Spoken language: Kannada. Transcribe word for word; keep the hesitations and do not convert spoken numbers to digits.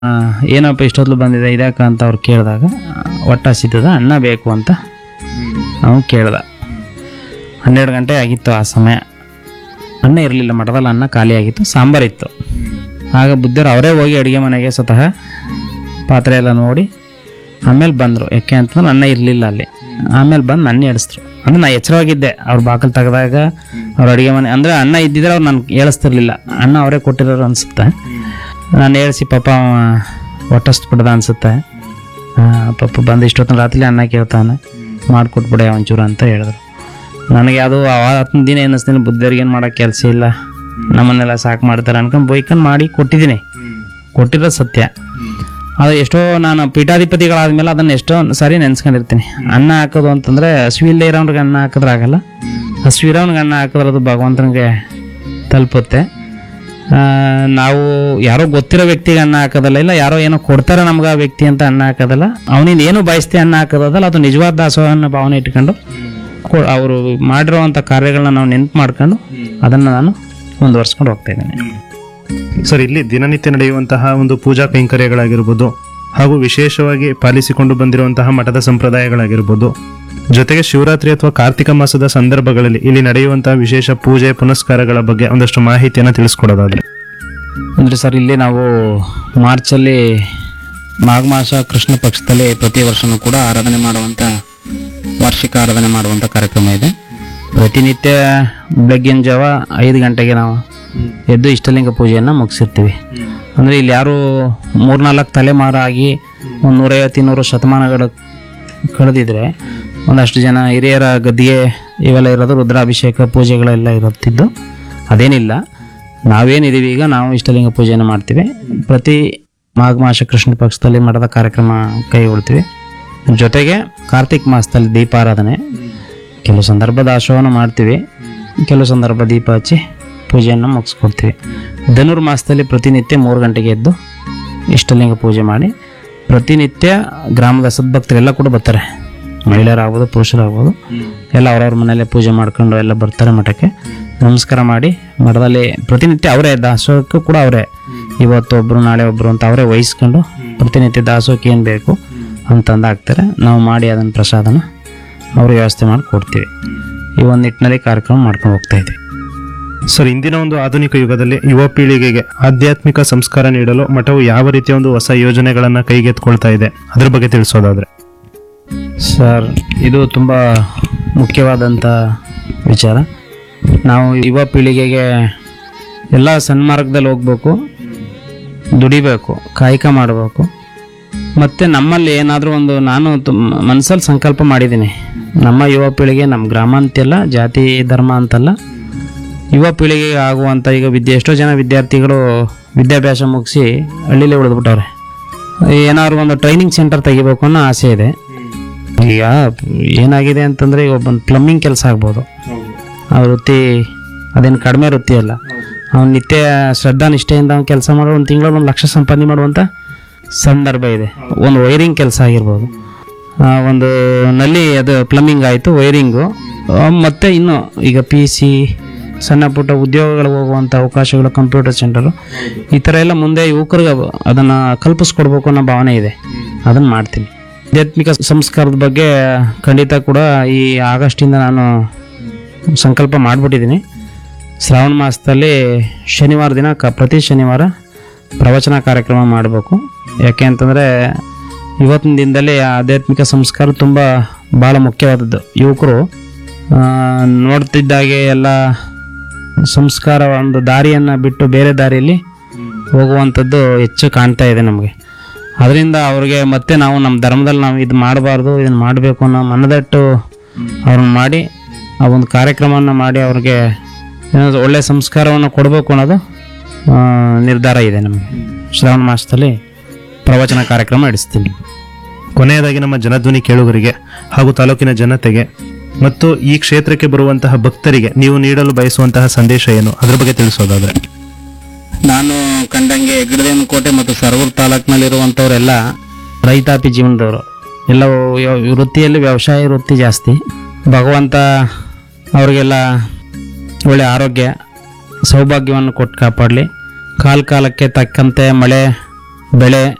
ಆ, ಏನಪ್ಪ ಇಷ್ಟೊತ್ತು ಬಂದಿದೆ ಇದ್ಯಾಕ ಅಂತ ಅವ್ರು ಕೇಳಿದಾಗ ಹೊಟ್ಟೆ ಹಸಿತದ ಅನ್ನ ಬೇಕು ಅಂತ ಅವ್ನು ಕೇಳ್ದ. ಹನ್ನೆರಡು ಗಂಟೆ ಆಗಿತ್ತು ಆ ಸಮಯ. ಅನ್ನ ಇರಲಿಲ್ಲ, ಮಠದಲ್ಲಿ ಅನ್ನ ಖಾಲಿ ಆಗಿತ್ತು, ಸಾಂಬಾರಿತ್ತು. ಆಗ ಬುದ್ಧರು ಅವರೇ ಹೋಗಿ ಅಡುಗೆ ಮನೆಗೆ ಸ್ವತಃ ಪಾತ್ರೆ ಎಲ್ಲ ನೋಡಿ ಆಮೇಲೆ ಬಂದರು. ಯಾಕೆ ಅಂತಂದ್ರೆ ಅನ್ನ ಇರಲಿಲ್ಲ ಅಲ್ಲಿ. ಆಮೇಲೆ ಬಂದು ನನ್ನ ಎಡಿಸಿದ್ರು. ಅಂದರೆ ನಾನು ಎಚ್ಚರವಾಗಿದ್ದೆ. ಅವ್ರು ಬಾಕಲು ತೆಗೆದಾಗ ಅವ್ರ ಅಡುಗೆ ಮನೆ ಅಂದರೆ ಅನ್ನ ಇದ್ದಿದ್ರೆ ಅವ್ರು ನಾನು ಏಳಿಸ್ತಿರ್ಲಿಲ್ಲ. ಅನ್ನ ಅವರೇ ಕೊಟ್ಟಿರೋರು ಅನಿಸುತ್ತೆ. ನಾನು ಹೇಳ್ಸಿ ಪಾಪ ಹೊಟ್ಟಷ್ಟು ಬಿಡ್ದ ಅನಿಸುತ್ತೆ. ಪಾಪ ಬಂದು ಇಷ್ಟೊತ್ತಿನ ರಾತ್ರಿ ಅನ್ನ ಕೇಳ್ತಾನೆ, ಮಾಡಿಕೊಟ್ಬಿಡೆ ಒಂಚೂರು ಅಂತ ಹೇಳಿದ್ರು. ನನಗೆ ಅದು ಆವತ್ತಿನ ದಿನ ಏನಿಸ್ತೀನಿ, ಬುದ್ಧರಿಗೆ ಏನು ಮಾಡೋಕ್ಕೆ ಕೆಲಸ ಇಲ್ಲ, ನಮ್ಮನ್ನೆಲ್ಲ ಸಾಕು ಮಾಡ್ತಾರೆ ಅನ್ಕೊಂಡು ಬೈಕೊಂಡು ಮಾಡಿ ಕೊಟ್ಟಿದ್ದೀನಿ. ಕೊಟ್ಟಿರೋದು ಸತ್ಯ. ಅದು ಎಷ್ಟೋ ನಾನು ಪೀಠಾಧಿಪತಿಗಳಾದ್ಮೇಲೆ ಅದನ್ನು ಎಷ್ಟೋ ಸಾರಿ ನೆನೆಸ್ಕೊಂಡಿರ್ತೀನಿ. ಅನ್ನ ಹಾಕೋದು ಅಂತಂದರೆ ಹಸಿವಿಲ್ಲದೆ ಇರೋನ್ಗೆ ಅನ್ನ ಹಾಕಿದ್ರೆ ಆಗಲ್ಲ, ಹಸಿವಿರೋನ್ಗೆ ಅನ್ನ ಹಾಕಿದ್ರೆ ಅದು ಭಗವಂತನಿಗೆ ತಲುಪುತ್ತೆ. ನಾವು ಯಾರೋ ಗೊತ್ತಿರೋ ವ್ಯಕ್ತಿಗೆ ಅನ್ನ ಹಾಕೋದಲ್ಲ, ಇಲ್ಲ ಯಾರೋ ಏನೋ ಕೊಡ್ತಾರೆ ನಮ್ಗೆ ಆ ವ್ಯಕ್ತಿ ಅಂತ ಅನ್ನ ಹಾಕೋದಲ್ಲ, ಅವನಿಂದ ಏನು ಬಯಸ್ತಿ ಅನ್ನ ಹಾಕೋದಲ್ಲ, ಅದು ನಿಜವಾದ ದಾಸೋಹನ ಭಾವನೆ ಇಟ್ಕೊಂಡು ಅವರು ಮಾಡಿರೋವಂಥ ಕಾರ್ಯಗಳನ್ನ ನಾವು ನೆನಪು ಮಾಡ್ಕೊಂಡು ಅದನ್ನು ನಾನು ಮುಂದುವರ್ಸ್ಕೊಂಡು ಹೋಗ್ತಾ ಇದ್ದೇನೆ. ಸರ್, ಇಲ್ಲಿ ದಿನನಿತ್ಯ ನಡೆಯುವಂತಹ ಒಂದು ಪೂಜಾ ಕೈಂಕರ್ಯಗಳಾಗಿರ್ಬೋದು, ಹಾಗೂ ವಿಶೇಷವಾಗಿ ಪಾಲಿಸಿಕೊಂಡು ಬಂದಿರುವಂತಹ ಮಠದ ಸಂಪ್ರದಾಯಗಳಾಗಿರ್ಬೋದು, ಜೊತೆಗೆ ಶಿವರಾತ್ರಿ ಅಥವಾ ಕಾರ್ತಿಕ ಮಾಸದ ಸಂದರ್ಭಗಳಲ್ಲಿ ಇಲ್ಲಿ ನಡೆಯುವಂತಹ ವಿಶೇಷ ಪೂಜೆ ಪುನಸ್ಕಾರಗಳ ಬಗ್ಗೆ ಒಂದಷ್ಟು ಮಾಹಿತಿಯನ್ನು ತಿಳಿಸ್ಕೊಡೋದಾದ್ರೆ. ಅಂದರೆ ಸರ್, ಇಲ್ಲಿ ನಾವು ಮಾರ್ಚಲ್ಲಿ ಮಾಘ ಮಾಸ ಕೃಷ್ಣ ಪಕ್ಷದಲ್ಲಿ ಪ್ರತಿ ವರ್ಷವೂ ಕೂಡ ಆರಾಧನೆ ಮಾಡುವಂಥ ವಾರ್ಷಿಕ ಆರಾಧನೆ ಮಾಡುವಂಥ ಕಾರ್ಯಕ್ರಮ ಇದೆ. ಪ್ರತಿನಿತ್ಯ ಬೆಳಗ್ಗಿನ ಜಾವ ಐದು ಗಂಟೆಗೆ ನಾವು ಎದ್ದು ಇಷ್ಟಲಿಂಗ ಪೂಜೆಯನ್ನು ಮುಗಿಸಿರ್ತೀವಿ. ಅಂದರೆ ಇಲ್ಲಿ ಯಾರು ಮೂರ್ನಾಲ್ಕು ತಲೆಮಾರು ಆಗಿ ಒಂದು ನೂರೈವತ್ತು ಇನ್ನೂರು ಶತಮಾನಗಳು ಕಳೆದಿದ್ರೆ ಒಂದಷ್ಟು ಜನ ಹಿರಿಯರ ಗದ್ದಿಗೆ ಇವೆಲ್ಲ ಇರೋದು, ರುದ್ರಾಭಿಷೇಕ ಪೂಜೆಗಳೆಲ್ಲ ಇರುತ್ತಿದ್ದು ಅದೇನಿಲ್ಲ. ನಾವೇನಿದ್ದೀವಿ ಈಗ ನಾವು ಇಷ್ಟಲಿಂಗ ಪೂಜೆಯನ್ನು ಮಾಡ್ತೀವಿ. ಪ್ರತಿ ಮಾಘ ಮಾಸ ಕೃಷ್ಣ ಪಕ್ಷದಲ್ಲಿ ಮಠದ ಕಾರ್ಯಕ್ರಮ ಕೈಗೊಳ್ತೀವಿ. ಜೊತೆಗೆ ಕಾರ್ತಿಕ್ ಮಾಸದಲ್ಲಿ ದೀಪಾರಾಧನೆ, ಕೆಲವು ಸಂದರ್ಭ ದಾಸೋಹನ ಮಾಡ್ತೀವಿ, ಕೆಲವು ಸಂದರ್ಭ ದೀಪ ಹಚ್ಚಿ ಪೂಜೆಯನ್ನು ಮುಗಿಸ್ಕೊಡ್ತೀವಿ. ಧನುರ್ಮಾಸದಲ್ಲಿ ಪ್ರತಿನಿತ್ಯ ಮೂರು ಗಂಟೆಗೆ ಎದ್ದು ಇಷ್ಟಲಿಂಗ ಪೂಜೆ ಮಾಡಿ ಪ್ರತಿನಿತ್ಯ ಗ್ರಾಮದ ಸದ್ಭಕ್ತರೆಲ್ಲ ಕೂಡ ಬರ್ತಾರೆ. ಮಹಿಳೆಯರಾಗ್ಬೋದು ಪುರುಷರಾಗ್ಬೋದು ಎಲ್ಲ ಅವ್ರವ್ರ ಮನೆಯಲ್ಲೇ ಪೂಜೆ ಮಾಡ್ಕೊಂಡು ಎಲ್ಲ ಬರ್ತಾರೆ ಮಠಕ್ಕೆ. ನಮಸ್ಕಾರ ಮಾಡಿ ಮಠದಲ್ಲಿ ಪ್ರತಿನಿತ್ಯ ಅವರೇ ದಾಸೋಹಕ್ಕೂ ಕೂಡ ಅವರೇ ಇವತ್ತು ಒಬ್ಬರು ನಾಳೆ ಒಬ್ಬರು ಅಂತ ಅವರೇ ವಹಿಸ್ಕೊಂಡು ಪ್ರತಿನಿತ್ಯ ದಾಸೋಹಕ್ಕೆ ಏನು ಬೇಕು ಅಂತಂದು ಹಾಕ್ತಾರೆ. ನಾವು ಮಾಡಿ ಅದನ್ನು ಪ್ರಸಾದನ ಅವ್ರಿಗೆ ವ್ಯವಸ್ಥೆ ಮಾಡಿ ಕೊಡ್ತೀವಿ. ಈ ಒಂದು ನಿಟ್ಟಿನಲ್ಲಿ ಕಾರ್ಯಕ್ರಮ ಮಾಡ್ಕೊಂಡು ಹೋಗ್ತಾ ಇದ್ದೀವಿ. ಸರ್, ಇಂದಿನ ಒಂದು ಆಧುನಿಕ ಯುಗದಲ್ಲಿ ಯುವ ಪೀಳಿಗೆಗೆ ಆಧ್ಯಾತ್ಮಿಕ ಸಂಸ್ಕಾರ ನೀಡಲು ಮಠವು ಯಾವ ರೀತಿಯ ಒಂದು ಹೊಸ ಯೋಜನೆಗಳನ್ನು ಕೈಗೆತ್ಕೊಳ್ತಾ ಇದೆ, ಅದ್ರ ಬಗ್ಗೆ ತಿಳಿಸೋದಾದ್ರೆ. ಸರ್, ಇದು ತುಂಬ ಮುಖ್ಯವಾದಂಥ ವಿಚಾರ. ನಾವು ಯುವ ಪೀಳಿಗೆಗೆ ಎಲ್ಲ ಸನ್ಮಾರ್ಗದಲ್ಲಿ ಹೋಗ್ಬೇಕು, ದುಡಿಬೇಕು, ಕಾಯಕ ಮಾಡಬೇಕು. ಮತ್ತು ನಮ್ಮಲ್ಲಿ ಏನಾದರೂ ಒಂದು ನಾನು ತುಂಬ ಮನಸ್ಸಲ್ಲಿ ಸಂಕಲ್ಪ ಮಾಡಿದ್ದೀನಿ, ನಮ್ಮ ಯುವ ಪೀಳಿಗೆ ನಮ್ಮ ಗ್ರಾಮ ಅಂತೆಲ್ಲ ಜಾತಿ ಧರ್ಮ ಅಂತಲ್ಲ, ಯುವ ಪೀಳಿಗೆಗೆ ಆಗುವಂಥ ಈಗ ವಿದ್ಯೆ ಎಷ್ಟೋ ಜನ ವಿದ್ಯಾರ್ಥಿಗಳು ವಿದ್ಯಾಭ್ಯಾಸ ಮುಗಿಸಿ ಹಳ್ಳಿಲೇ ಉಳಿದ್ಬಿಟ್ಟವ್ರೆ. ಏನಾದ್ರು ಒಂದು ಟ್ರೈನಿಂಗ್ ಸೆಂಟರ್ ತೆಗಿಬೇಕು ಅನ್ನೋ ಆಸೆ ಇದೆ. ಈಗ ಏನಾಗಿದೆ ಅಂತಂದರೆ ಈಗ ಒಬ್ಬೊಂದು ಪ್ಲಂಬಿಂಗ್ ಕೆಲಸ ಆಗ್ಬೋದು, ಆ ವೃತ್ತಿ ಅದೇನು ಕಡಿಮೆ ವೃತ್ತಿ ಅಲ್ಲ. ಅವ್ನು ನಿತ್ಯ ಶ್ರದ್ಧಾ ನಿಷ್ಠೆಯಿಂದ ಅವ್ನು ಕೆಲಸ ಮಾಡೋ ಒಂದು ತಿಂಗಳಲ್ಲಿ ಒಂದು ಲಕ್ಷ ಸಂಪಾದನೆ ಮಾಡುವಂಥ ಸಂದರ್ಭ ಇದೆ. ಒಂದು ವೈರಿಂಗ್ ಕೆಲಸ ಆಗಿರ್ಬೋದು, ಒಂದು ನಲ್ಲಿ ಅದು ಪ್ಲಂಬಿಂಗ್ ಆಯಿತು, ವೈರಿಂಗು, ಮತ್ತು ಇನ್ನು ಈಗ ಪಿ ಸಿ ಸಣ್ಣ ಪುಟ್ಟ ಉದ್ಯೋಗಗಳು ಹೋಗುವಂಥ ಅವಕಾಶಗಳು, ಕಂಪ್ಯೂಟರ್ ಸೆಂಟರು, ಈ ಥರ ಎಲ್ಲ ಮುಂದೆ ಯುವಕರಿಗೆ ಅದನ್ನು ಕಲ್ಪಿಸ್ಕೊಡ್ಬೇಕು ಅನ್ನೋ ಭಾವನೆ ಇದೆ. ಅದನ್ನು ಮಾಡ್ತೀನಿ. ಆಧ್ಯಾತ್ಮಿಕ ಸಂಸ್ಕಾರದ ಬಗ್ಗೆ ಖಂಡಿತ ಕೂಡ ಈ ಆಗಸ್ಟಿಂದ ನಾನು ಸಂಕಲ್ಪ ಮಾಡಿಬಿಟ್ಟಿದ್ದೀನಿ. ಶ್ರಾವಣ ಮಾಸದಲ್ಲಿ ಶನಿವಾರ ದಿನ ಕ ಪ್ರತಿ ಶನಿವಾರ ಪ್ರವಚನ ಕಾರ್ಯಕ್ರಮ ಮಾಡಬೇಕು. ಯಾಕೆ ಅಂತಂದರೆ ಇವತ್ತಿನ ದಿನದಲ್ಲಿ ಆಧ್ಯಾತ್ಮಿಕ ಸಂಸ್ಕಾರ ತುಂಬ ಭಾಳ ಮುಖ್ಯವಾದದ್ದು. ಯುವಕರು ನೋಡ್ತಿದ್ದಾಗೆ ಎಲ್ಲ ಸಂಸ್ಕಾರ ಒಂದು ದಾರಿಯನ್ನು ಬಿಟ್ಟು ಬೇರೆ ದಾರಿಯಲ್ಲಿ ಹೋಗುವಂಥದ್ದು ಹೆಚ್ಚು ಕಾಣ್ತಾ ಇದೆ ನಮಗೆ. ಅದರಿಂದ ಅವ್ರಿಗೆ ಮತ್ತೆ ನಾವು ನಮ್ಮ ಧರ್ಮದಲ್ಲಿ ನಾವು ಇದು ಮಾಡಬಾರ್ದು, ಇದನ್ನು ಮಾಡಬೇಕು ಅನ್ನೋ ಮನದಟ್ಟು ಅವ್ರನ್ನ ಮಾಡಿ ಆ ಒಂದು ಕಾರ್ಯಕ್ರಮವನ್ನು ಮಾಡಿ ಅವ್ರಿಗೆ ಏನಾದರೂ ಒಳ್ಳೆಯ ಸಂಸ್ಕಾರವನ್ನು ಕೊಡಬೇಕು ಅನ್ನೋದು ನಿರ್ಧಾರ ಇದೆ ನಮಗೆ. ಶ್ರಾವಣ ಮಾಸದಲ್ಲಿ ಪ್ರವಚನ ಕಾರ್ಯಕ್ರಮ ನಡೆಸ್ತೀನಿ. ಕೊನೆಯದಾಗಿ ನಮ್ಮ ಜನಧ್ವನಿ ಕೇಳುಗರಿಗೆ ಹಾಗೂ ತಾಲೂಕಿನ ಜನತೆಗೆ ಮತ್ತು ಈ ಕ್ಷೇತ್ರಕ್ಕೆ ಬರುವಂತಹ ಭಕ್ತರಿಗೆ ನೀವು ನೀಡಲು ಬಯಸುವಂತಹ ಸಂದೇಶ ಏನು, ಅದ್ರ ಬಗ್ಗೆ ತಿಳಿಸೋದಾದ್ರೆ. ನಾನು ಕಂಡಂಗೆ ಹೆಗ್ಗಡದೇವನ ಕೋಟೆ ಮತ್ತು ಸರಗೂರು ತಾಲೂಕಿನಲ್ಲಿರುವಂಥವರೆಲ್ಲ ರೈತಾಪಿ ಜೀವನದವರು, ಎಲ್ಲ ವೃತ್ತಿಯಲ್ಲಿ ವ್ಯವಸಾಯ ವೃತ್ತಿ ಜಾಸ್ತಿ. ಭಗವಂತ ಅವರಿಗೆಲ್ಲ ಒಳ್ಳೆಯ ಆರೋಗ್ಯ ಸೌಭಾಗ್ಯವನ್ನು ಕೊಟ್ಟು ಕಾಪಾಡಲಿ. ಕಾಲ ಕಾಲಕ್ಕೆ ತಕ್ಕಂತೆ ಮಳೆ ಬೆಳೆ